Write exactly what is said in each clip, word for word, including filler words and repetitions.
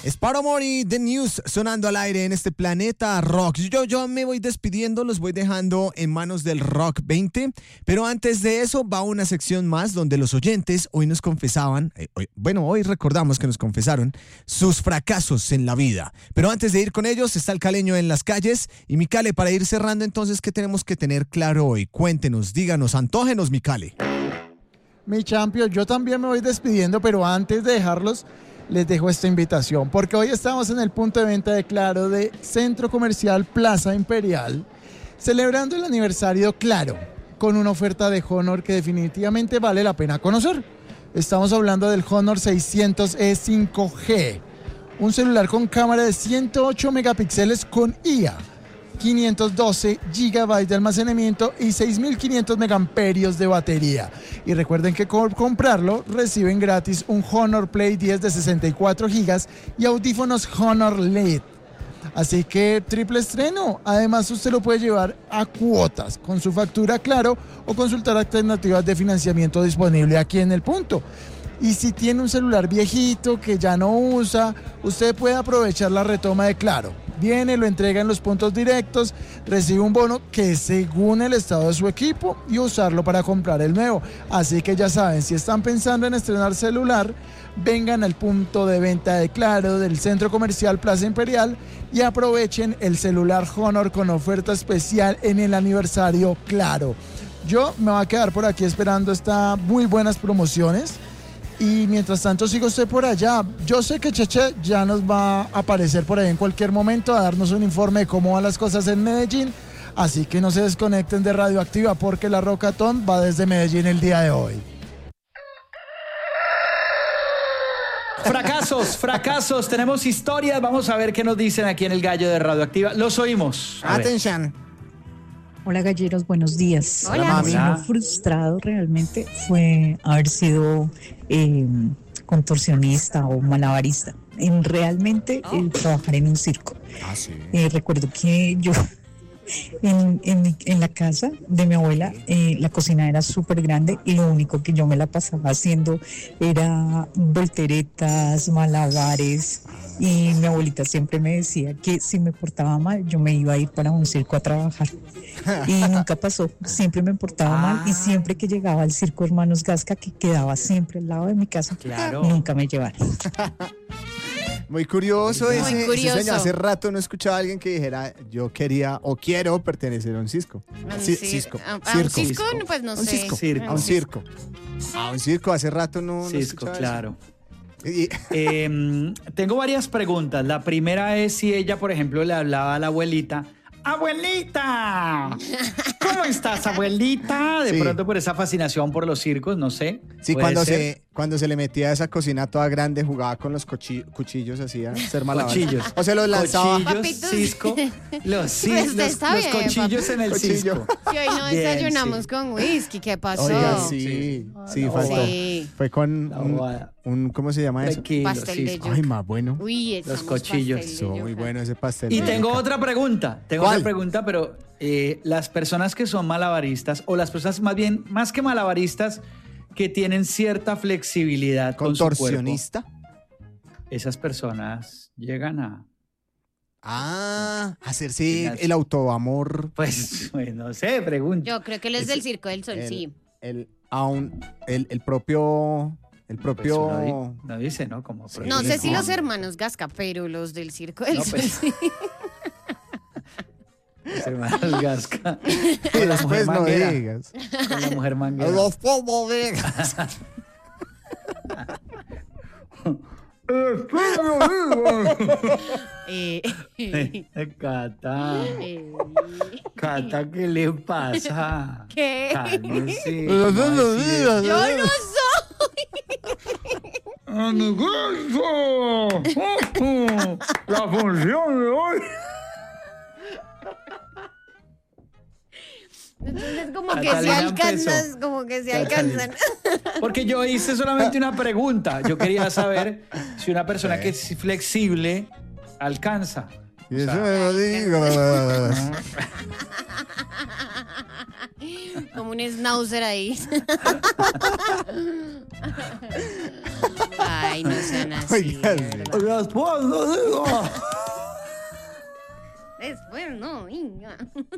Es Paramore y The News sonando al aire en este planeta rock. Yo, yo me voy despidiendo, los voy dejando en manos del Rock veinte. Pero antes de eso va una sección más donde los oyentes hoy nos confesaban, eh, hoy, bueno, hoy recordamos que nos confesaron sus fracasos en la vida. Pero antes de ir con ellos está el Caleño en las calles. Y mi Cale, para ir cerrando entonces, ¿qué tenemos que tener claro hoy? Cuéntenos, díganos, antógenos, mi Cale. Mi champion, yo también me voy despidiendo, pero antes de dejarlos, les dejo esta invitación, porque hoy estamos en el punto de venta de Claro de Centro Comercial Plaza Imperial, celebrando el aniversario Claro, con una oferta de Honor que definitivamente vale la pena conocer. Estamos hablando del Honor seiscientos E cinco G, un celular con cámara de ciento ocho megapíxeles con I A, quinientos doce gigabytes de almacenamiento y seis mil quinientos megamperios de batería. Y recuerden que por comprarlo reciben gratis un Honor Play diez de sesenta y cuatro gigas y audífonos Honor L E D. Así que triple estreno. Además usted lo puede llevar a cuotas con su factura Claro o consultar alternativas de financiamiento disponible aquí en el punto. Y si tiene un celular viejito que ya no usa, usted puede aprovechar la retoma de Claro. Viene, lo entrega en los puntos directos, recibe un bono que es según el estado de su equipo y usarlo para comprar el nuevo. Así que ya saben, si están pensando en estrenar celular, vengan al punto de venta de Claro del Centro Comercial Plaza Imperial y aprovechen el celular Honor con oferta especial en el aniversario Claro. Yo me voy a quedar por aquí esperando estas muy buenas promociones. Y mientras tanto sigo usted por allá. Yo sé que Cheche ya nos va a aparecer por ahí en cualquier momento a darnos un informe de cómo van las cosas en Medellín. Así que no se desconecten de Radioactiva porque la Rockatón va desde Medellín el día de hoy. Fracasos, fracasos, tenemos historias. Vamos a ver qué nos dicen aquí en el Gallo de Radioactiva. Los oímos. Atención. Hola galleros, buenos días. Hola, mami. Lo frustrado realmente fue haber sido eh, contorsionista o malabarista. En realmente oh. eh, trabajar en un circo. Ah, sí. Eh, recuerdo que yo en, en, en la casa de mi abuela eh, la cocina era súper grande y lo único que yo me la pasaba haciendo era volteretas, malabares. Y mi abuelita siempre me decía que si me portaba mal, yo me iba a ir para un circo a trabajar. Y nunca pasó, siempre me portaba ah. mal y siempre que llegaba al circo Hermanos Gasca, que quedaba siempre al lado de mi casa, claro. nunca me llevaron. Muy curioso, Muy ese, curioso. ese señor. Hace rato no escuchaba a alguien que dijera yo quería o quiero pertenecer a un cisco. A un Sí, cir- cisco. a- a circo. un cisco, pues no A un sé. cisco. Circo. A un circo. A un circo, hace rato no, no Cisco, escuchaba claro. eso. Y- Eh, tengo varias preguntas. La primera es si ella, por ejemplo, le hablaba a la abuelita. ¡Abuelita! ¿Cómo estás, abuelita? De Sí. pronto por esa fascinación por los circos, no sé. Sí, Puede cuando ser. se, cuando se le metía a esa cocina toda grande, jugaba con los cochi- cuchillos, hacía ser malabares. Cochillos. O se los lanzaba. Cochillos, Papitos. Cisco. Los, ci- Pues los, está los bien, cochillos en el Cochillo. cisco. Si hoy no Bien, desayunamos sí. con whisky, ¿qué pasó? Oiga, sí, sí, la fue, bobada. Sí. fue con La un, bobada. un- ¿cómo se llama eso? Tranquilo, Pastel de Cisco. yuca. Ay, más bueno. Uy, Los estamos cochillos. pastel de Estuvo yuca. muy bueno ese pastel. Y de tengo yuca. otra pregunta. Tengo ¿Cuál? otra pregunta, pero eh, las personas que son malabaristas, o las personas más bien, más que malabaristas, que tienen cierta flexibilidad con su cuerpo, Contorsionista. esas personas llegan a, Ah, hacerse Gimnasio. el autoamor. pues, pues, no sé, pregunto. Yo creo que él es del Circo del Sol, el, sí. El, aún, el, el propio. El Pues propio. uno di- no dice, ¿no? Como Sí. No sé si no. los hermanos Gasca, pero los del Circo del No, Sol, pues. sí. Los hermanos Gasca. Y Con la mujer después no manguera. digas. Con la mujer manguera. Después no digas. Eh, Cata. eh, Cata, ¿qué le pasa? ¿Qué? Cálmese. Pero no lo así de- digas. Yo no soy. La función de hoy. Entonces como que se Catalina alcanzan, empezó. como que se Catalina. alcanzan. Porque yo hice solamente una pregunta. Yo quería saber si una persona que es flexible alcanza. Y eso no lo digas. Como un schnauzer ahí. Ay, no sean así. Oigan, de verdad. Después lo digo. Después no, venga.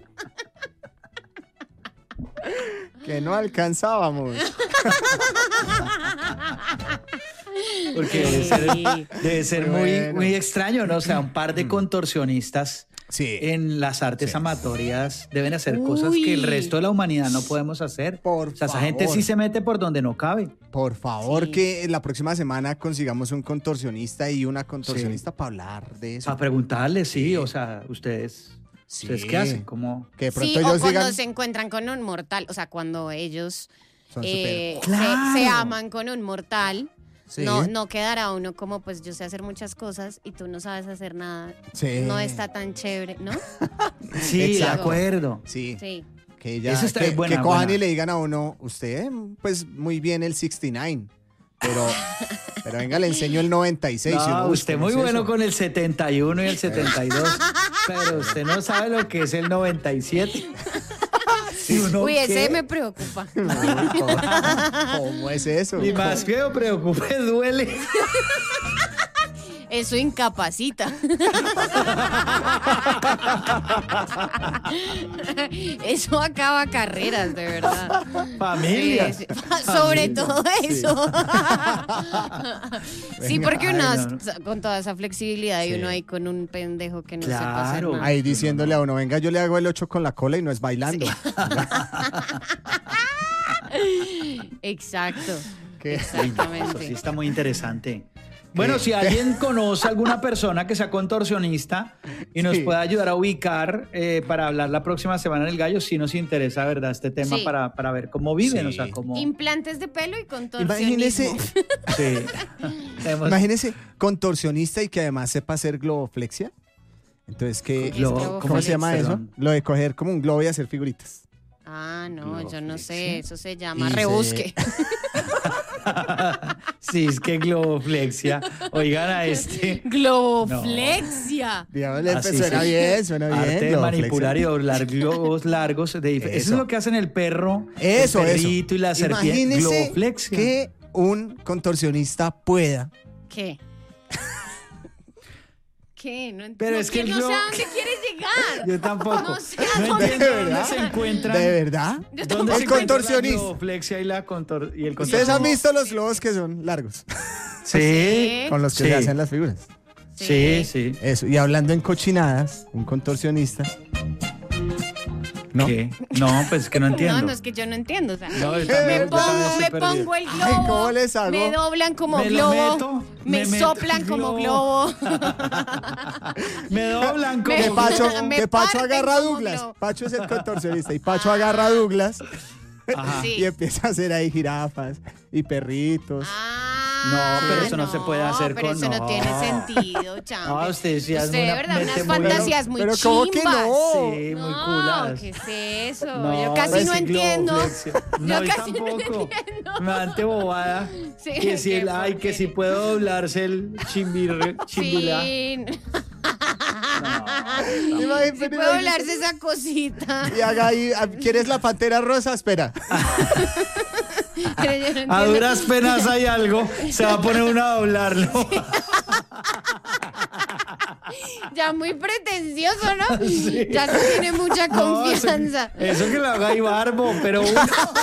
Que no alcanzábamos. Porque debe ser, debe ser Muy muy, bueno. muy extraño, ¿no? O sea, un par de contorsionistas Sí. en las artes Sí. amatorias deben hacer cosas Uy. que el resto de la humanidad no podemos hacer. Por o sea, esa gente favor. sí se mete por donde no cabe. Por favor, Sí. que la próxima semana consigamos un contorsionista y una contorsionista para hablar de eso. Para preguntarles, sí, o sea, ustedes, Sí. ¿ustedes qué hacen? ¿Cómo? Que de pronto Sí, o ellos cuando digan. se encuentran con un mortal, o sea, cuando ellos Son eh, súper- se- ¡Claro! se, aman con un mortal, Sí. no, no quedará uno como, pues yo sé hacer muchas cosas y tú no sabes hacer nada. Sí. No está tan chévere, ¿no? Sí, de Exacto. acuerdo. Sí. Sí. Que ya Eso está que, buena, que cojan buena. y le digan a uno, usted, pues muy bien el sesenta y nueve, pero, pero venga, le enseño el noventa y seis. Y uno, No, uy, usted ¿cómo muy es bueno eso? con el setenta y uno y el setenta y dos, pero usted no sabe lo que es el noventa y siete. ¿Y uno Uy, ese qué? me preocupa. Uy, ¿cómo, cómo es eso? Y más que me preocupe, duele. Eso incapacita. Eso acaba carreras, de verdad. Familias. Sí, sí. Sobre todo eso. Sí, porque uno Ay, no, con toda esa flexibilidad y Sí. uno ahí con un pendejo que no sepa hacer Claro. nada. Ahí diciéndole a uno, venga, yo le hago el ocho con la cola y no es bailando. Exacto. ¿Qué? Eso sí Exactamente. está muy interesante. Bueno, si alguien conoce a alguna persona que sea contorsionista y nos Sí. pueda ayudar a ubicar eh, para hablar la próxima semana en el gallo, sí nos interesa, ¿verdad? Este tema Sí. para, para ver cómo viven, Sí. o sea, cómo... Implantes de pelo y contorsionismo. Imagínese, Sí. Tenemos- imagínese contorsionista y que además sepa hacer globoflexia. Entonces, ¿qué, ¿Qué es Glo- ¿cómo se llama eso? Perdón. Lo de coger como un globo y hacer figuritas. Ah, no, yo no Globoflexia. sé. Eso se llama Y se- rebusque. Sí, es que globoflexia. Oigan a este. Globoflexia. Digámosle, Así pues, suena sí. bien, suena bien. Arte de globoflexia. manipular y doblar globos largos. De dif- eso. Eso. es lo que hacen el perro, Eso, el eso. perrito y la serpiente. Imagínese Globoflexia. que un contorsionista pueda. ¿Qué? ¿Qué? No entiendo. Pero es que el no sé globo- a dónde quieres llegar. Yo tampoco. No sé a No dónde- entiendo ¿De dónde verdad? se encuentran. ¿De verdad? Yo ¿Dónde tampoco se El encuentra la contorsionista. globoflexia y, la contor y el ¿Ustedes han contorsionismo? visto los globos que son largos? Sí. Con los que Sí. se hacen las figuras. Sí, sí. Eso. Y hablando en cochinadas, un contorsionista. ¿No? ¿Qué? No, pues que no entiendo. No, no, es que yo no entiendo. O sea, No, yo también- me yo también pongo, estoy me perdido. pongo el Ay, globo. ¿cómo les hago? Me doblan como Me lo globo. meto, me me meto soplan el como globo. globo. Me doblan como... Me- Que Pacho, Me que Pacho parten agarra a como Douglas. globo. Pacho es el contorsionista y Pacho agarra a Douglas Ajá. Sí. y empieza a hacer ahí jirafas y perritos. Ah, No, pero eso no se puede hacer pero con- eso no, no. tiene sentido, chamo. No, usted sí hace Usted, de una verdad, mente unas muy- fantasías muy Pero chimbas. ¿cómo que no? Sí, muy No, culas. ¿qué es eso? No, yo casi pues no sí, entiendo. globoflexia. No, Yo yo casi no tampoco. entiendo. Me dan bobada. Sí, que si, que el- ay, por que qué. si puedo doblarse el chimbir, chimbila. Sí. Imagínate, Sí puede hablarse esa cosita. Y haga ahí, ah, ¿quieres la pantera rosa? Espera. Pero yo no A entiendo. duras penas hay algo. Se va a poner uno a doblarlo. Ya muy pretencioso, ¿no? Ya se tiene mucha No, eso, confianza. eso que lo haga ahí Barbo, pero uno.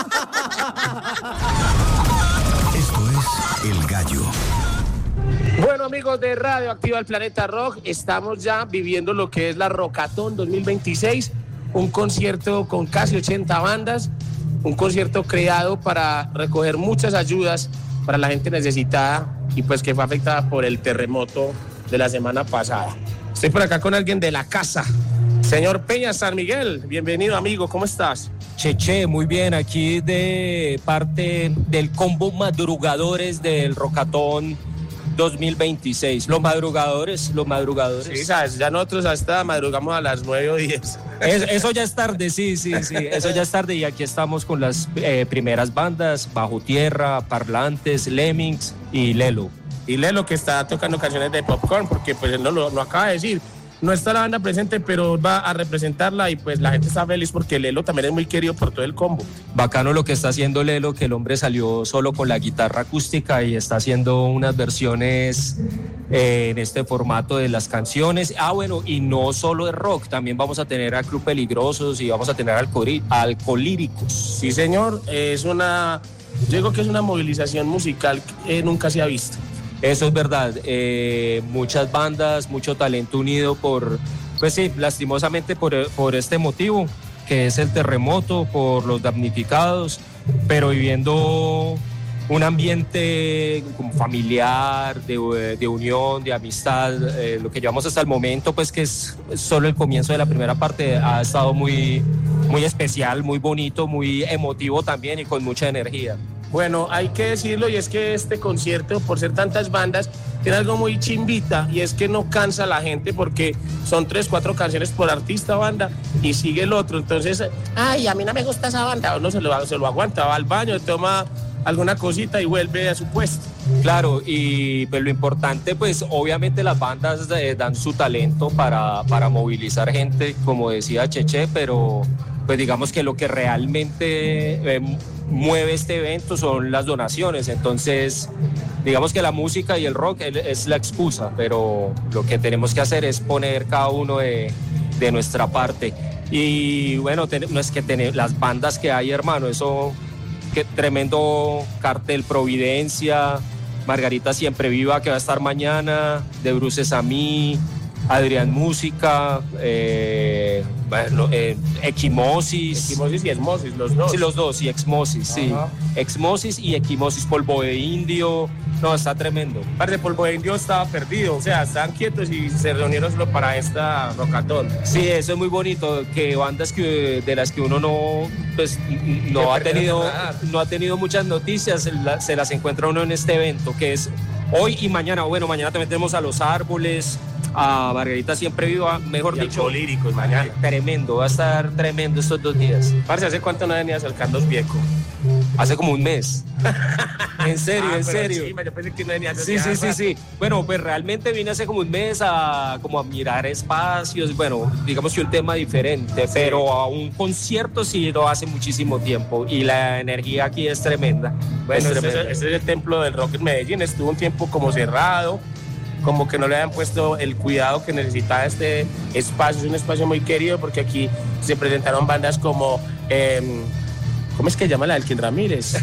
Esto es El Gallo. Bueno, amigos de Radio Activa el Planeta Rock, estamos ya viviendo lo que es la Rockatón dos mil veintiséis, un concierto con casi ochenta bandas, un concierto creado para recoger muchas ayudas para la gente necesitada y pues que fue afectada por el terremoto de la semana pasada. Estoy por acá con alguien de la casa, señor Peña San Miguel. Bienvenido, amigo, ¿cómo estás? Cheche, muy bien, aquí de parte del combo madrugadores del Rockatón dos mil veintiséis. Los madrugadores, los madrugadores. Sí, sabes, ya nosotros hasta madrugamos a las nueve o diez. Es- eso ya es tarde, sí, sí, sí, eso ya es tarde y aquí estamos con las eh, primeras bandas, Bajo Tierra, Parlantes, Lemmings y Lelo. Y Lelo que está tocando canciones de Popcorn, porque pues él no lo no acaba de decir. no está la banda presente, pero va a representarla y pues la gente está feliz porque Lelo también es muy querido por todo el combo. Bacano lo que está haciendo Lelo, que el hombre salió solo con la guitarra acústica y está haciendo unas versiones eh, en este formato de las canciones. Ah, bueno, y no solo de rock, también vamos a tener a Club Peligrosos y vamos a tener alcohol- Alcolíricos. Sí, señor, es una, yo digo que es una movilización musical que nunca se ha visto. Eso es verdad, eh, muchas bandas, mucho talento unido por, pues sí, lastimosamente por, por este motivo, que es el terremoto, por los damnificados, pero viviendo un ambiente como familiar, de, de unión, de amistad, eh, lo que llevamos hasta el momento, pues que es solo el comienzo de la primera parte, ha estado muy, muy especial, muy bonito, muy emotivo también y con mucha energía. Bueno, hay que decirlo, y es que este concierto, por ser tantas bandas, tiene algo muy chimbita, y es que no cansa a la gente porque son tres, cuatro canciones por artista, banda, y sigue el otro. Entonces, ay, a mí no me gusta esa banda, uno se lo, se lo aguanta, va al baño, toma alguna cosita y vuelve a su puesto. Claro, y pues lo importante, pues obviamente las bandas eh, dan su talento para, para movilizar gente, como decía Cheche, pero pues digamos que lo que realmente eh, mueve este evento son las donaciones. Entonces digamos que la música y el rock es la excusa, pero lo que tenemos que hacer es poner cada uno de, de nuestra parte. Y bueno, no es que tener las bandas que hay, hermano, eso, qué tremendo cartel. Providencia, Margarita Siempre Viva, que va a estar mañana, De Bruces a mí, Adrián Música, eh, bueno, eh, Equimosis. Equimosis y Exmosis, los dos. Sí, los dos, y Exmosis, sí. Exmosis y Equimosis, Polvo de Indio. No, está tremendo. Parte de Polvo de Indio estaba perdido, o sea, estaban quietos y se reunieron solo para esta rocatón. Sí, eso es muy bonito, que bandas que, de las que uno no, pues, no, ha tenido, no ha tenido muchas noticias, se, la, se las encuentra uno en este evento, que es hoy y mañana. Bueno, mañana también tenemos a Los Árboles, a Margarita Siempre Viva, mejor y dicho. Alcolíricos mañana. Tremendo, va a estar tremendo estos dos días. Parce, ¿hace cuánto no venías al Carlos Viejo? Hace como un mes. En serio, ah, en serio. Sí, yo pensé que no venías. Sí, sí, sí, sí. Bueno, pues realmente vine hace como un mes a, como a mirar espacios, bueno, digamos que un tema diferente, sí. Pero a un concierto sí lo hace muchísimo tiempo y la energía aquí es tremenda. Bueno, es este, tremenda. Es, este es el templo del rock en Medellín, estuvo un tiempo como cerrado, como que no le habían puesto el cuidado que necesitaba este espacio. Es un espacio muy querido porque aquí se presentaron bandas como... Eh, ¿cómo es que llama la Elkin Ramírez?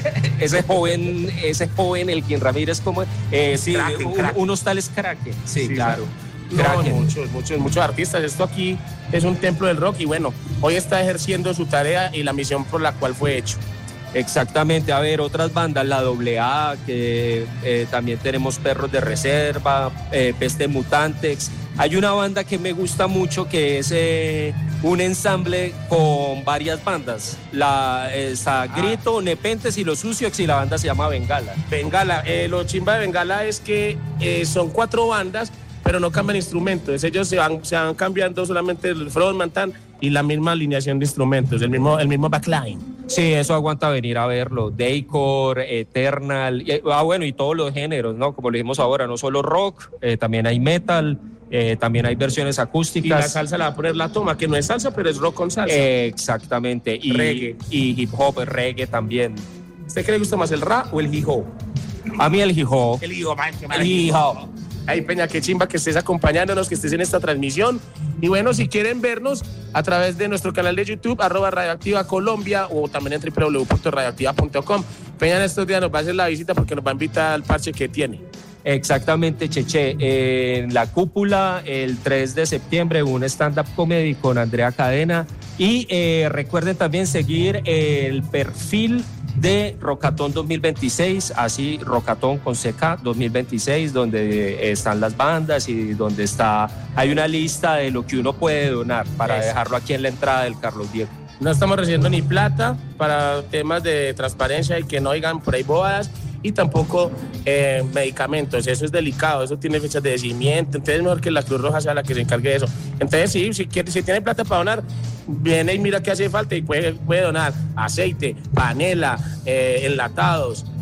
ese joven, ese joven Elkin Ramírez, como eh, sí, Kraken, un, Kraken. unos tales Kraken. Sí, Sí, claro. No, muchos, muchos, muchos artistas. Esto aquí es un templo del rock y bueno, hoy está ejerciendo su tarea y la misión por la cual fue hecho. Exactamente, a ver, otras bandas, la doble A, que eh, también tenemos Perros de Reserva, eh, Peste Mutantex. Hay una banda que me gusta mucho que es eh, un ensamble con varias bandas. La está Grito, ah. Nepentes y Los Suciox, y la banda se llama Bengala. Bengala, eh, lo chimba de Bengala es que eh, son cuatro bandas, pero no cambian instrumentos. Ellos se van, se van cambiando solamente el frontman tan y la misma alineación de instrumentos, el mismo, el mismo backline. Sí, eso aguanta venir a verlo. Daycore, Eternal, y, ah, bueno, y todos los géneros, ¿no? Como le dijimos ahora, no solo rock, eh, también hay metal, eh, también hay versiones acústicas. Y la salsa la va a poner La Toma, que no es salsa, pero es rock con salsa. Eh, exactamente. Y reggae. Y hip hop, reggae también. ¿Usted qué le gusta más, el rap o el hip hop? A mí el hip hop. El hip hop, el hip hop. Ay, Peña, qué chimba que estés acompañándonos, que estés en esta transmisión. Y bueno, si quieren vernos a través de nuestro canal de YouTube, arroba Radioactiva Colombia, o también en doble u doble u doble u punto radioactiva punto com. Peña en estos días nos va a hacer la visita porque nos va a invitar al parche que tiene. Exactamente, Cheche. En La Cúpula, el tres de septiembre, un stand-up comedy con Andrea Cadena. Y eh, recuerden también seguir el perfil de Rocatón dos mil veintiséis, así Rocatón con C K dos mil veintiséis, donde están las bandas y donde está, hay una lista de lo que uno puede donar para Eso. dejarlo aquí en la entrada del Carlos Viejo. No estamos recibiendo ni plata para temas de transparencia y que no oigan por ahí bobadas, y tampoco eh, medicamentos. Eso es delicado, eso tiene fechas de vencimiento, entonces es mejor que la Cruz Roja sea la que se encargue de eso. Entonces sí, si, quiere, si tiene plata para donar, viene y mira qué hace falta y puede, puede donar aceite, panela, eh, enlatados,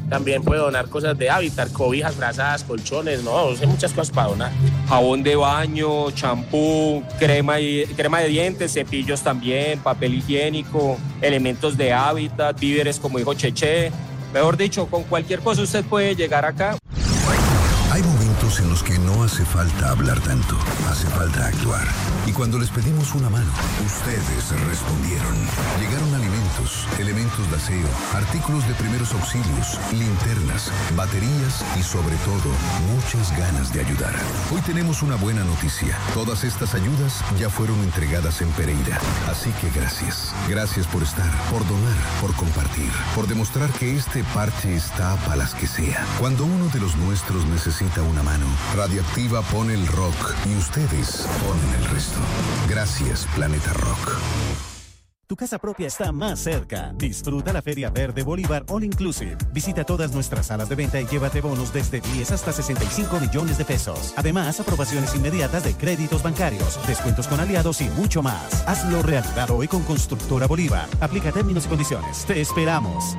también puede donar cosas de hábitat, cobijas, frazadas, colchones, no, hay muchas cosas para donar. Jabón de baño, champú, crema, y, crema de dientes, cepillos también, papel higiénico, elementos de hábitat, víveres como dijo Cheche. Mejor dicho, con cualquier cosa usted puede llegar acá. Hay momentos en los que no hace falta hablar tanto, hace falta actuar. Y cuando les pedimos una mano, ustedes respondieron. Llegaron alimentos, elementos de aseo, artículos de primeros auxilios, linternas, baterías y sobre todo, muchas ganas de ayudar. Hoy tenemos una buena noticia. Todas estas ayudas ya fueron entregadas en Pereira. Así que gracias. Gracias por estar, por donar, por compartir, por demostrar que este parche está para las que sea. Cuando uno de los nuestros necesita una mano, Radioactiva pone el rock y ustedes ponen el resto. Gracias, Planeta Rock. Tu casa propia está más cerca. Disfruta la Feria Verde Bolívar All Inclusive. Visita todas nuestras salas de venta y llévate bonos desde diez hasta sesenta y cinco millones de pesos. Además, aprobaciones inmediatas de créditos bancarios, descuentos con aliados y mucho más. Hazlo realidad hoy con Constructora Bolívar. Aplica términos y condiciones. Te esperamos.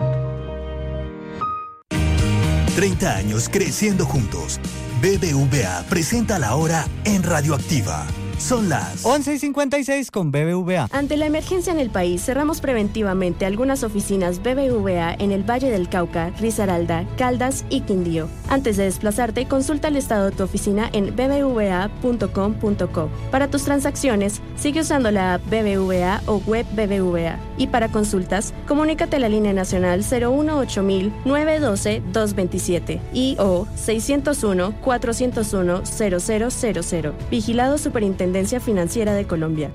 treinta años creciendo juntos. B B V A presenta la hora en Radioactiva. Son las once y cincuenta y seis con B B V A. Ante la emergencia en el país, cerramos preventivamente algunas oficinas B B V A en el Valle del Cauca, Risaralda, Caldas y Quindío. Antes de desplazarte, consulta el estado de tu oficina en b b v a punto com punto co. Para tus transacciones, sigue usando la app B B V A o web B B V A. Y para consultas, comunícate a la línea nacional cero uno ocho mil nueve uno dos dos dos siete y o seiscientos uno cuatrocientos uno cero cero cero cero. Vigilado Superintendencia Financiera de Colombia.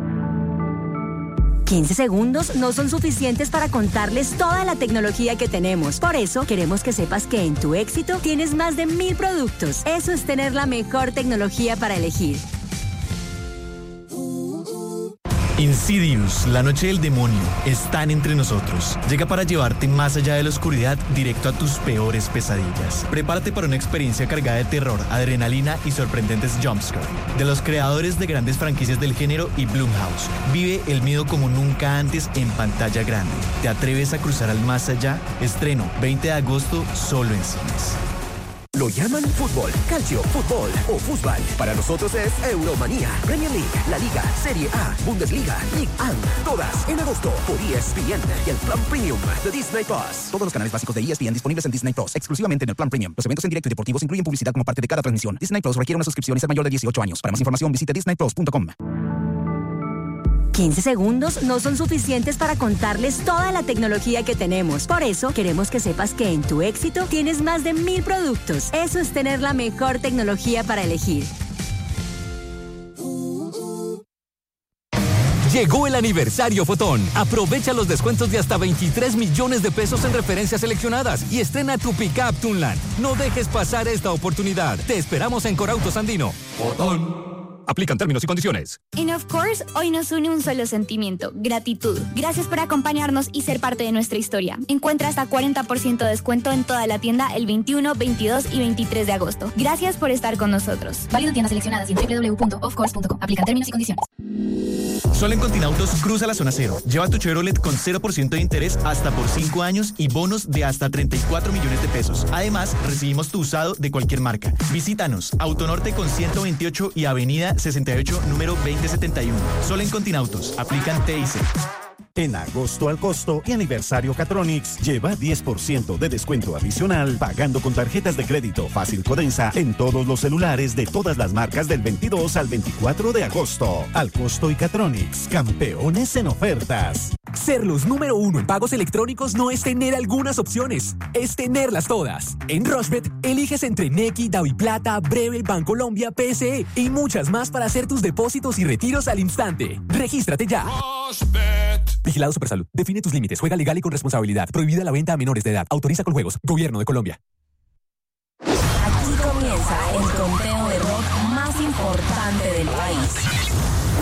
quince segundos no son suficientes para contarles toda la tecnología que tenemos. Por eso, queremos que sepas que en tu éxito tienes más de mil productos. Eso es tener la mejor tecnología para elegir. Insidious, la noche del demonio, están entre nosotros. Llega para llevarte más allá de la oscuridad, directo a tus peores pesadillas. Prepárate para una experiencia cargada de terror, adrenalina y sorprendentes jumpscare. De los creadores de grandes franquicias del género y Blumhouse. Vive el miedo como nunca antes en pantalla grande. ¿Te atreves a cruzar al más allá? Estreno veinte de agosto solo en cines. Lo llaman fútbol, calcio, fútbol o fútbol. Para nosotros es Euromanía, Premier League, La Liga, Serie A, Bundesliga, Ligue uno. Todas en agosto por E S P N y el Plan Premium de Disney Plus. Todos los canales básicos de E S P N disponibles en Disney Plus, exclusivamente en el Plan Premium. Los eventos en directo y deportivos incluyen publicidad como parte de cada transmisión. Disney Plus requiere una suscripción y ser mayor de dieciocho años. Para más información visite disney plus punto com. quince segundos no son suficientes para contarles toda la tecnología que tenemos. Por eso, queremos que sepas que en tu éxito tienes más de mil productos. Eso es tener la mejor tecnología para elegir. Llegó el aniversario Fotón. Aprovecha los descuentos de hasta veintitrés millones de pesos en referencias seleccionadas y estrena tu Pickup Tunland. No dejes pasar esta oportunidad. Te esperamos en Corautos Andino. Fotón. Aplican términos y condiciones. En Of Course, hoy nos une un solo sentimiento, gratitud. Gracias por acompañarnos y ser parte de nuestra historia. Encuentra hasta cuarenta por ciento de descuento en toda la tienda el veintiuno, veintidós y veintitrés de agosto. Gracias por estar con nosotros. Válido en tiendas seleccionadas y en doble u doble u doble u punto of course punto com. Aplican términos y condiciones. Solo en Continautos cruza la zona cero. Lleva tu Chevrolet con cero por ciento de interés hasta por cinco años y bonos de hasta treinta y cuatro millones de pesos. Además, recibimos tu usado de cualquier marca. Visítanos, Autonorte con ciento veintiocho y Avenida sesenta y ocho, número veinte setenta y uno. Solo en Continautos. Aplican T I C. En agosto al costo y aniversario Catronics, lleva diez por ciento de descuento adicional pagando con tarjetas de crédito Fácil Codensa en todos los celulares de todas las marcas del veintidós al veinticuatro de agosto. Al costo y Catronics, campeones en ofertas. Ser los número uno en pagos electrónicos no es tener algunas opciones, es tenerlas todas. En Rushbet, eliges entre Nequi, DaviPlata, Breve, Bancolombia, P S E y muchas más para hacer tus depósitos y retiros al instante. Regístrate ya. Rushbet. Vigilado Supersalud. Define tus límites. Juega legal y con responsabilidad. Prohibida la venta a menores de edad. Autoriza con juegos. Gobierno de Colombia. Aquí comienza el conteo de rock más importante del país.